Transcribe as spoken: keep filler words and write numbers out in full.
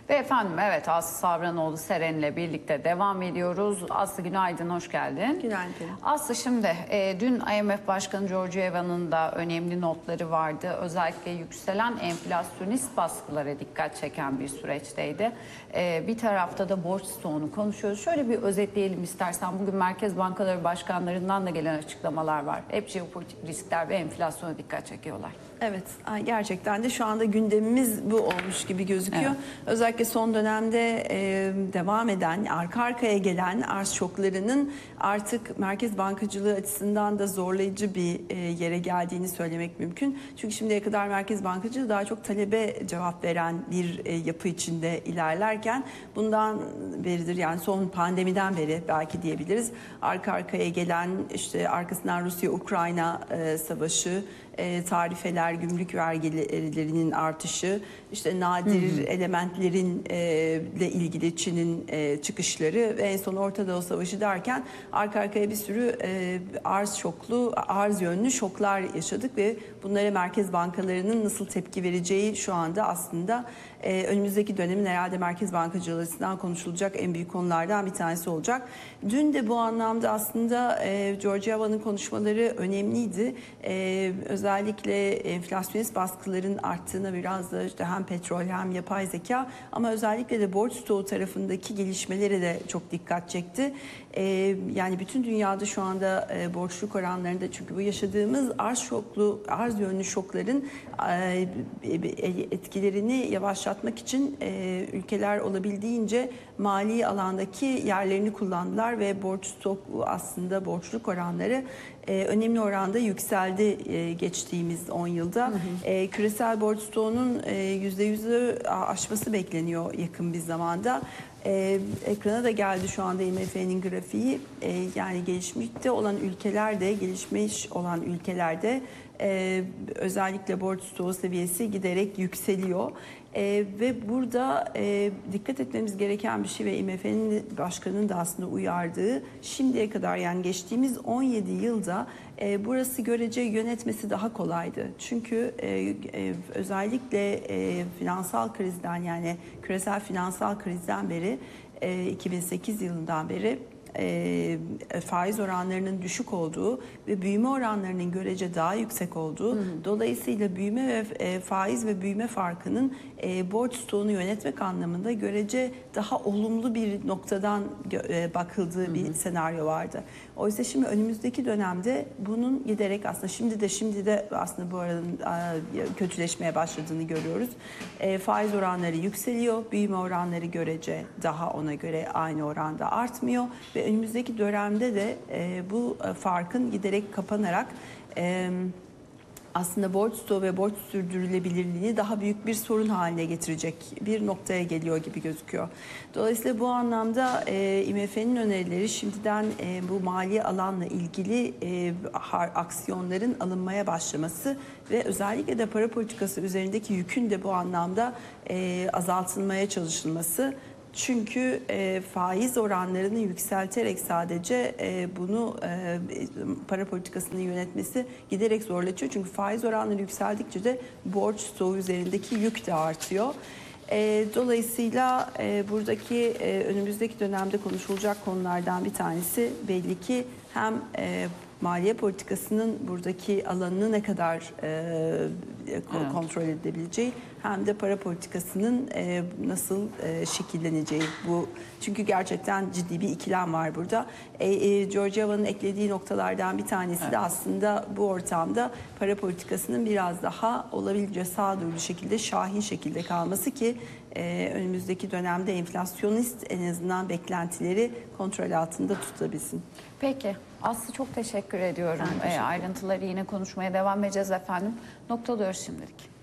Ve efendim evet Aslı Savranoğlu Seren'le birlikte devam ediyoruz. Aslı günaydın, hoş geldin. Günaydın. Aslı şimdi e, dün I M F Başkanı Georgieva'nın da önemli notları vardı. Özellikle yükselen enflasyonist baskılara dikkat çeken bir süreçteydi. E, bir tarafta da borç stoğunu konuşuyoruz. Şöyle bir özetleyelim istersen. Bugün Merkez Bankaları Başkanlarından da gelen açıklamalar var. Hep jeopolitik riskler ve enflasyona dikkat çekiyorlar. Evet, gerçekten de şu anda gündemimiz bu olmuş gibi gözüküyor. Evet. Özellikle son dönemde e, devam eden, arka arkaya gelen arz şoklarının artık merkez bankacılığı açısından da zorlayıcı bir e, yere geldiğini söylemek mümkün. Çünkü şimdiye kadar merkez bankacılığı daha çok talebe cevap veren bir e, yapı içinde ilerlerken bundan beridir, yani son pandemiden beri belki diyebiliriz, arka arkaya gelen, işte arkasından Rusya-Ukrayna e, savaşı, E, tarifeler, gümrük vergilerinin artışı, işte nadir hı hı. elementlerin e, ile ilgili Çin'in e, çıkışları ve en son Orta Doğu Savaşı derken arka arkaya bir sürü e, arz şoklu, arz yönlü şoklar yaşadık ve bunlara merkez bankalarının nasıl tepki vereceği şu anda aslında e, önümüzdeki dönemin herhalde merkez bankacılığı açısından konuşulacak en büyük konulardan bir tanesi olacak. Dün de bu anlamda aslında e, Georgieva'nın konuşmaları önemliydi. E, özellikle Özellikle enflasyonist baskıların arttığına, biraz da işte hem petrol hem yapay zeka, ama özellikle de borç stoğu tarafındaki gelişmelere de çok dikkat çekti. Ee, yani bütün dünyada şu anda e, borçluluk oranlarında, çünkü bu yaşadığımız arz şoklu, arz yönlü şokların e, etkilerini yavaşlatmak için e, ülkeler olabildiğince mali alandaki yerlerini kullandılar ve borç stoğu, aslında borçluluk oranları e, önemli oranda yükseldi e, geçtiğimiz on yılda. Hı hı. E, küresel borç stoğunun e, yüzde yüzü aşması bekleniyor yakın bir zamanda. Ee, ekrana da geldi şu anda I M F'nin grafiği. Ee, yani gelişmekte olan ülkelerde, gelişmiş olan ülkelerde e, özellikle borç stoğu seviyesi giderek yükseliyor. Ee, ve burada e, dikkat etmemiz gereken bir şey ve I M F'nin başkanının da aslında uyardığı, şimdiye kadar, yani geçtiğimiz on yedi yılda e, burası görece yönetmesi daha kolaydı. Çünkü e, e, özellikle e, finansal krizden, yani küresel finansal krizden beri, e, iki bin sekiz yılından beri E, faiz oranlarının düşük olduğu ve büyüme oranlarının görece daha yüksek olduğu, hı hı. dolayısıyla büyüme ve e, faiz ve büyüme farkının e, borç stoğunu yönetmek anlamında görece daha olumlu bir noktadan e, bakıldığı, hı hı. bir senaryo vardı. Oysa şimdi önümüzdeki dönemde bunun giderek, aslında şimdi de şimdi de aslında bu aranın e, kötüleşmeye başladığını görüyoruz. E, faiz oranları yükseliyor, büyüme oranları görece daha ona göre aynı oranda artmıyor ve önümüzdeki dönemde de e, bu farkın giderek kapanarak e, aslında borç stoğu ve borç sürdürülebilirliğini daha büyük bir sorun haline getirecek bir noktaya geliyor gibi gözüküyor. Dolayısıyla bu anlamda e, I M F'nin önerileri şimdiden e, bu mali alanla ilgili e, aksiyonların alınmaya başlaması ve özellikle de para politikası üzerindeki yükün de bu anlamda e, azaltılmaya çalışılması. Çünkü e, faiz oranlarını yükselterek sadece e, bunu e, para politikasını yönetmesi giderek zorlaşıyor. Çünkü faiz oranları yükseldikçe de borç stoğu üzerindeki yük de artıyor. E, dolayısıyla e, buradaki e, önümüzdeki dönemde konuşulacak konulardan bir tanesi belli ki hem e, maliye politikasının buradaki alanını ne kadar e, kontrol edebileceği, hem de para politikasının e, nasıl e, şekilleneceği. Bu çünkü gerçekten ciddi bir ikilem var burada. E, e, Georgieva'nın eklediği noktalardan bir tanesi evet. de aslında bu ortamda para politikasının biraz daha olabildiğince sağduyulu şekilde, şahin şekilde kalması ki e, önümüzdeki dönemde enflasyonist en azından beklentileri kontrol altında tutabilsin. Peki. Aslı çok teşekkür ediyorum. Teşekkür e, ayrıntıları yine konuşmaya devam edeceğiz efendim. Noktalıyoruz şimdilik.